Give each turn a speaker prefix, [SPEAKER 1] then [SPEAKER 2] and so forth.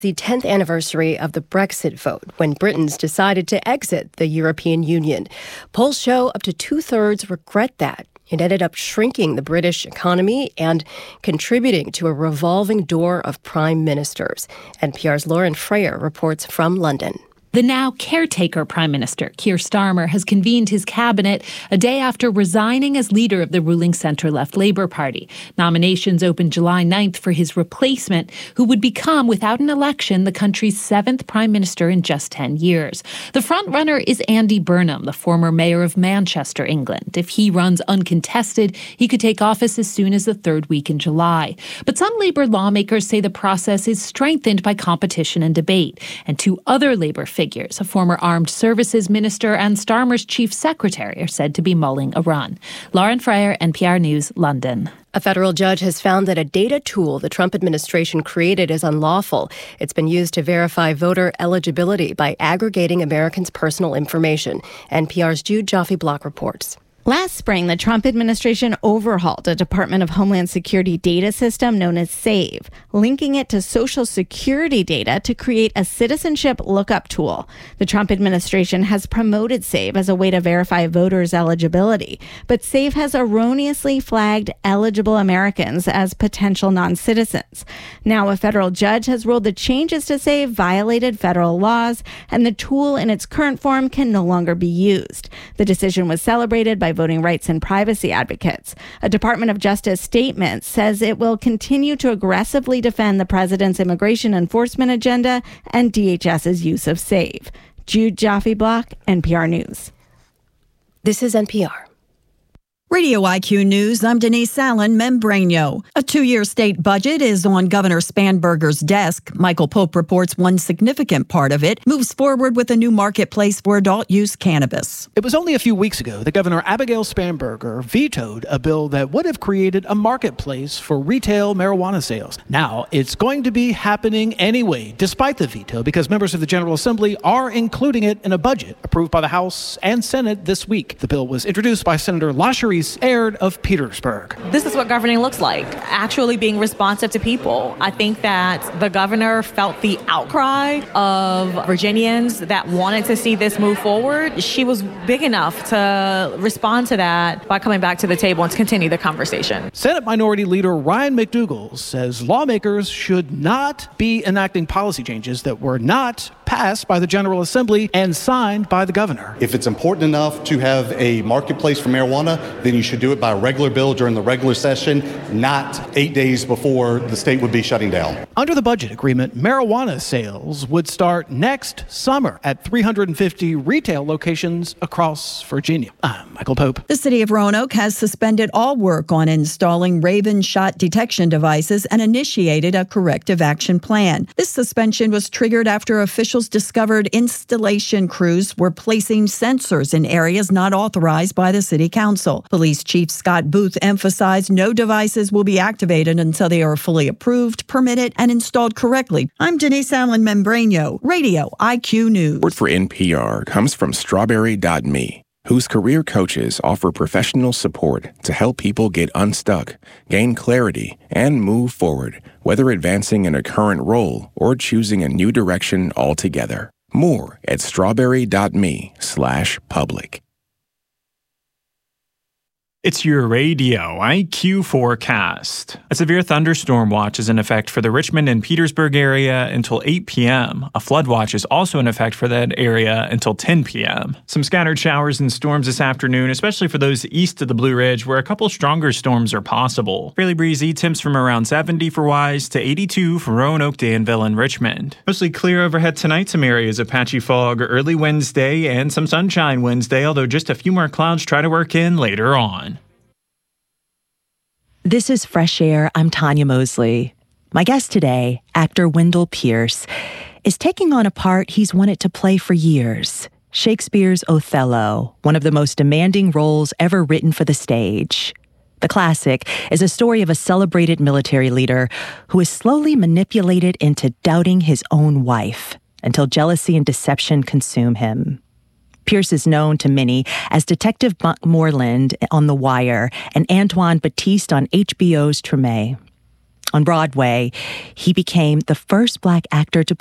[SPEAKER 1] The 10th anniversary of the Brexit vote, when Britons decided to exit the European Union. Polls show up to two-thirds regret that. It ended up shrinking the British economy and contributing to a revolving door of prime ministers. NPR's Lauren Freyer reports from London.
[SPEAKER 2] The now caretaker Prime Minister, Keir Starmer, has convened his cabinet a day after resigning as leader of the ruling centre-left Labour Party. Nominations opened July 9th for his replacement, who would become, without an election, the country's 7th Prime Minister in just 10 years. The frontrunner is Andy Burnham, the former mayor of Manchester, England. If he runs uncontested, he could take office as soon as the third week in July. But some Labour lawmakers say the process is strengthened by competition and debate. And two other Labour figures, a former armed services minister and Starmer's chief secretary, are said to be mulling a run. Lauren Freyer, NPR News, London.
[SPEAKER 1] A federal judge has found that a data tool the Trump administration created is unlawful. It's been used to verify voter eligibility by aggregating Americans' personal information. NPR's Jude Joffe-Block reports.
[SPEAKER 3] Last spring, the Trump administration overhauled a Department of Homeland Security data system known as SAVE, linking it to Social Security data to create a citizenship lookup tool. The Trump administration has promoted SAVE as a way to verify voters' eligibility, but SAVE has erroneously flagged eligible Americans as potential non-citizens. Now, a federal judge has ruled the changes to SAVE violated federal laws, and the tool in its current form can no longer be used. The decision was celebrated by voting rights and privacy advocates. A Department of Justice statement says it will continue to aggressively defend the president's immigration enforcement agenda and DHS's use of SAVE. Jude Joffe-Block, NPR News.
[SPEAKER 1] This is NPR.
[SPEAKER 4] Radio IQ News, I'm Denise Allen, Membranio. A 2-year state budget is on Governor Spanberger's desk. Michael Pope reports one significant part of it moves forward with a new marketplace for adult-use cannabis.
[SPEAKER 5] It was only a few weeks ago that Governor Abigail Spanberger vetoed a bill that would have created a marketplace for retail marijuana sales. Now, it's going to be happening anyway, despite the veto, because members of the General Assembly are including it in a budget approved by the House and Senate this week. The bill was introduced by Senator LaSharice Aird of Petersburg.
[SPEAKER 6] This is what governing looks like, actually being responsive to people. I think that the governor felt the outcry of Virginians that wanted to see this move forward. She was big enough to respond to that by coming back to the table and to continue the conversation.
[SPEAKER 5] Senate Minority Leader Ryan McDougall says lawmakers should not be enacting policy changes that were not passed by the General Assembly and signed by the governor.
[SPEAKER 7] If it's important enough to have a marketplace for marijuana, then you should do it by a regular bill during the regular session, not 8 days before the state would be shutting down.
[SPEAKER 5] Under the budget agreement, marijuana sales would start next summer at 350 retail locations across Virginia. I'm Michael Pope.
[SPEAKER 4] The city of Roanoke has suspended all work on installing Raven shot detection devices and initiated a corrective action plan. This suspension was triggered after officials discovered installation crews were placing sensors in areas not authorized by the city council. Police Chief Scott Booth emphasized no devices will be activated until they are fully approved, permitted, and installed correctly. I'm Denise Allen Membranio, Radio IQ News.
[SPEAKER 8] Word for NPR comes from Strawberry.me, whose career coaches offer professional support to help people get unstuck, gain clarity, and move forward, whether advancing in a current role or choosing a new direction altogether. More at strawberry.me/public.
[SPEAKER 9] It's your Radio IQ forecast. A severe thunderstorm watch is in effect for the Richmond and Petersburg area until 8 p.m. A flood watch is also in effect for that area until 10 p.m. Some scattered showers and storms this afternoon, especially for those east of the Blue Ridge, where a couple stronger storms are possible. Fairly breezy, temps from around 70 for Wise to 82 for Roanoke, Danville, and Richmond. Mostly clear overhead tonight, some areas of patchy fog early Wednesday and some sunshine Wednesday, although just a few more clouds try to work in later on.
[SPEAKER 10] This is Fresh Air. I'm Tanya Mosley. My guest today, actor Wendell Pierce, is taking on a part he's wanted to play for years, Shakespeare's Othello, one of the most demanding roles ever written for the stage. The classic is a story of a celebrated military leader who is slowly manipulated into doubting his own wife until jealousy and deception consume him. Pierce is known to many as Detective Buck Moreland on The Wire and Antoine Batiste on HBO's Treme. On Broadway, he became the first Black actor to